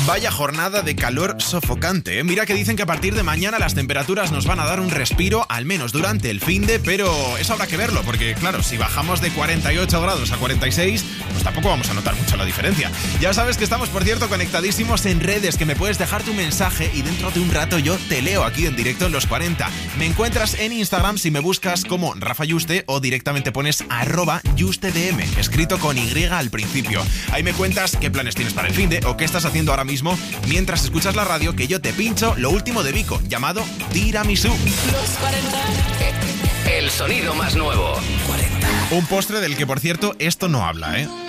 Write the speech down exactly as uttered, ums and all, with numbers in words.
Vaya jornada de calor sofocante, ¿eh? Mira que dicen que a partir de mañana las temperaturas nos van a dar un respiro, al menos durante el finde, pero eso habrá que verlo, porque claro, si bajamos de cuarenta y ocho grados a cuarenta y seis, pues tampoco vamos a notar mucho la diferencia. Ya sabes que estamos, por cierto, conectadísimos en redes, que me puedes dejar tu mensaje y dentro de un rato yo te leo aquí en directo en Los cuarenta. Me encuentras en Instagram si me buscas como Rafa Yuste o directamente pones arroba yustedm, escrito con Y al principio. Ahí me cuentas qué planes tienes para el finde o qué estás haciendo ahora mismo mientras escuchas la radio, que yo te pincho lo último de Vico, llamado Tiramisú. Los cuarenta. El sonido más nuevo. Un postre del que, por cierto, esto no habla, ¿eh?